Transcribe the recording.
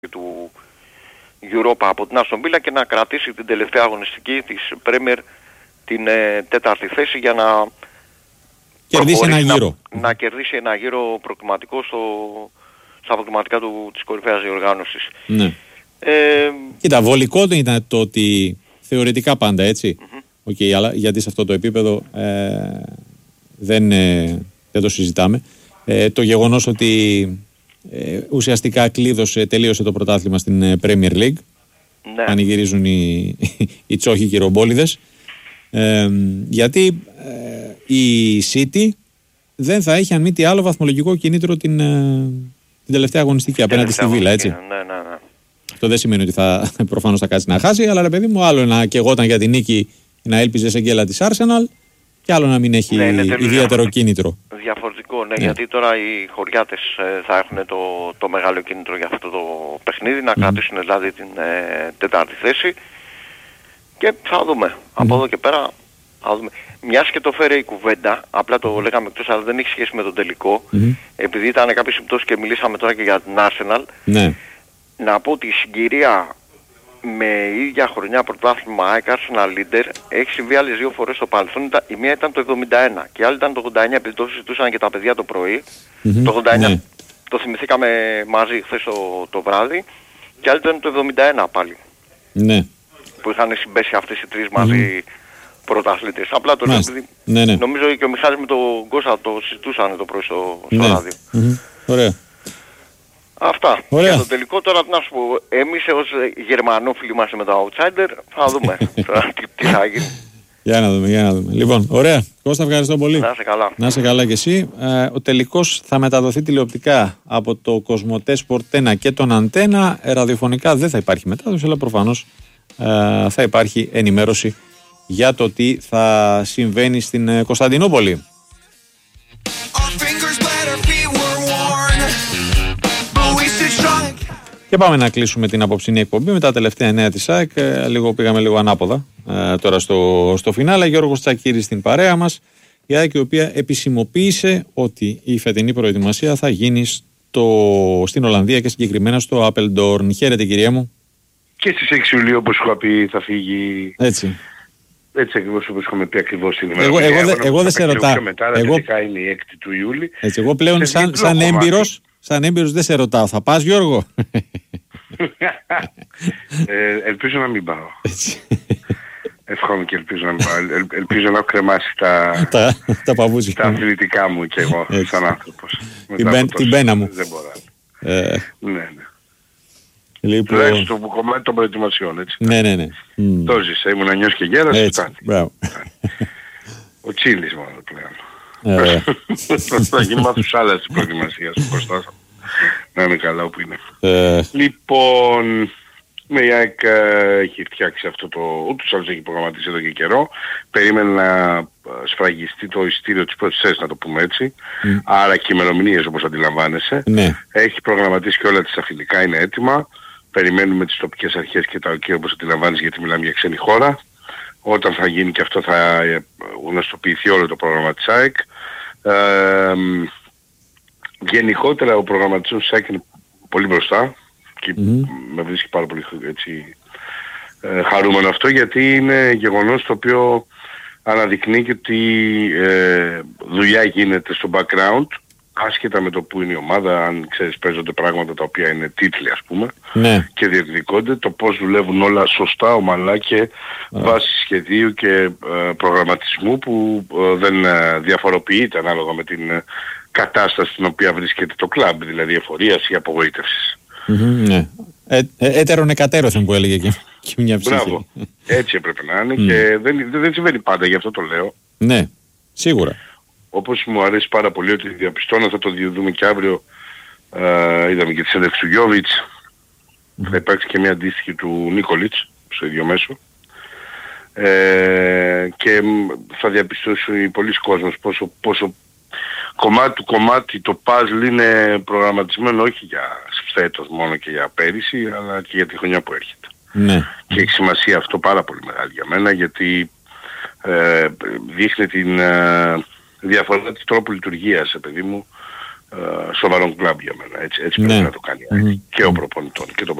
του Europa από την Άστον Βίλα και να κρατήσει την τελευταία αγωνιστική της Premier την τέταρτη θέση για να κερδίσει ένα γύρο. Να κερδίσει ένα γύρο προκριματικό στα προκριματικά της κορυφαίας διοργάνωσης. Ναι. Κοίτα, βολικό ήταν το ότι θεωρητικά πάντα έτσι, αλλά γιατί σε αυτό το επίπεδο δεν το συζητάμε. Το γεγονός ότι ουσιαστικά τελείωσε το πρωτάθλημα στην Premier League. Ναι. Πανηγυρίζουν οι τσόχοι κυρομπόλιδες. Γιατί η City δεν θα έχει αν μη τι άλλο βαθμολογικό κινήτρο την τελευταία αγωνιστική απέναντι στη Βίλα, έτσι. Ναι. Αυτό δεν σημαίνει ότι προφανώς θα κάτσει να χάσει, αλλά ρε παιδί μου, άλλο να καιγόταν για την νίκη να έλπιζε σε γκέλα της Arsenal και άλλο να μην έχει ιδιαίτερο κίνητρο. Διαφορετικό, ναι, γιατί τώρα οι χωριάτες θα έχουν το μεγάλο κίνητρο για αυτό το παιχνίδι, να κρατήσουν δηλαδή την τέταρτη θέση και θα δούμε. Από εδώ και πέρα θα δούμε. Μιας και το φέρε η κουβέντα, απλά το λέγαμε εκτός, αλλά δεν έχει σχέση με τον τελικό, επειδή ήταν κάποιες συμπτώσεις και μιλήσαμε τώρα και για την Arsenal, να πω ότι η συγκυρία με ίδια χρονιά πρωτάθλημα ΑΕΚ Arsenal Leader έχει συμβεί άλλες δύο φορές στο παρελθόν. Η μία ήταν το 71 και η άλλη ήταν το 89, επειδή το συζητούσαν και τα παιδιά το πρωί. Το 89 το θυμηθήκαμε μαζί χθες το βράδυ και άλλη ήταν το 71 πάλι. Ναι. Που είχαν συμπέσει αυτές οι τρεις μαζί πρωταθλητές. Απλά το λέω επειδή νομίζω και ο Μιχάλης με τον Κώστα το συζητούσαν το πρωί στο ράδιο. Ωραία. Αυτά. Για το τελικό τώρα να σου πω, εμείς ως Γερμανόφιλοι είμαστε με το outsider, θα δούμε τι θα γίνει. Για να δούμε. Λοιπόν, ωραία. Κώστα, ευχαριστώ πολύ. Να είσαι καλά. Να είσαι καλά κι εσύ. Ο τελικός θα μεταδοθεί τηλεοπτικά από το Κοσμοτέ Sport 1 και τον Αντένα. Ραδιοφωνικά δεν θα υπάρχει μετάδοση, αλλά προφανώς θα υπάρχει ενημέρωση για το τι θα συμβαίνει στην Κωνσταντινούπολη. Και πάμε να κλείσουμε την απόψινή εκπομπή με τα τελευταία νέα της ΑΕΚ. Πήγαμε λίγο ανάποδα τώρα στο φινάλε. Γιώργος Τσακίρης στην παρέα μας. Η ΑΕΚ η οποία επισημοποίησε ότι η φετινή προετοιμασία θα γίνει στην Ολλανδία και συγκεκριμένα στο Apeldoorn. Χαίρετε, κυρία μου. Και στις 6 Ιουλίου, όπως είχα πει, θα φύγει. Έτσι ακριβώς όπως είχαμε πει ακριβώς στην ημερομηνία. Εγώ δεν σε ρωτάω. Τελικά είναι η 6η του Ιούλη. Έτσι, εγώ πλέον σαν έμπειρος δεν σε ρωτάω. Θα πας, Γιώργο? Ελπίζω να μην πάω. Εύχομαι και ελπίζω να μην πάω. Ελπίζω να έχω κρεμάσει τα αθλητικά μου και εγώ σαν άνθρωπος. Την πένα μου. Δεν μπορώ. Ναι. Λοιπόν... Το κομμάτι των προετοιμασιών, έτσι. Ναι. Το ζήσα, ήμουν νιός και γέρας. Έτσι, μπράβο. Ο Τσίλης μόνο πλέον. Θα γίνει μάθους άλλας της προετοιμασίας, Κωστάς. Να είναι καλά όπου είναι. Λοιπόν, η ΑΕΚ έχει φτιάξει αυτό ούτως άλλως έχει προγραμματίσει εδώ και καιρό. Περίμενε να σφραγιστεί το ειστήριο της πρώτης θέσης, να το πούμε έτσι. Άρα και οι ημερομηνίες, όπως αντιλαμβάνεσαι. Έχει προγραμματίσει και όλα τα φιλικά, είναι έτοιμα. Περιμένουμε τις τοπικές αρχές και τα ΟΚ, όπως αντιλαμβάνεσαι, γιατί μιλάμε για ξένη χώρα. Όταν θα γίνει και αυτό θα γνωστοποιηθεί όλο το πρόγραμμα της ΑΕΚ. Γενικότερα ο προγραμματισμός της ΑΕΚ είναι πολύ μπροστά και με βρίσκει πάρα πολύ έτσι, χαρούμενο αυτό, γιατί είναι γεγονός το οποίο αναδεικνύει και ότι δουλειά γίνεται στο background, άσχετα με το που είναι η ομάδα, αν ξέρεις παίζονται πράγματα τα οποία είναι τίτλοι, ας πούμε, και διεκδικώνται, το πώς δουλεύουν όλα σωστά, ομαλά και βάσει σχεδίου και προγραμματισμού που δεν διαφοροποιείται ανάλογα με την κατάσταση στην οποία βρίσκεται το κλαμπ, δηλαδή εφορίας ή απογοήτευσης. Ναι. Έτερον εκατέρωθεν που έλεγε και μια ψυχή. Μπράβο. Έτσι έπρεπε να είναι και δεν συμβαίνει πάντα, γι' αυτό το λέω. Ναι, σίγουρα. Όπως μου αρέσει πάρα πολύ ότι διαπιστώνω, θα το δούμε και αύριο, είδαμε και τη συνέντευξη του Γιώβιτς, θα υπάρξει και μια αντίστοιχη του Νίκολιτς στο ίδιο μέσο, και θα διαπιστώσει πολλοί κόσμος πόσο κομμάτι το puzzle είναι προγραμματισμένο όχι για φέτος μόνο και για πέρυσι, αλλά και για τη χρονιά που έρχεται. Και έχει σημασία αυτό πάρα πολύ μεγάλη για μένα, γιατί δείχνει την διαφορά της τρόπου λειτουργίας, παιδί μου, σοβαρών κλαμπ για μένα. Έτσι πρέπει να το κάνει και ο προπονητών και το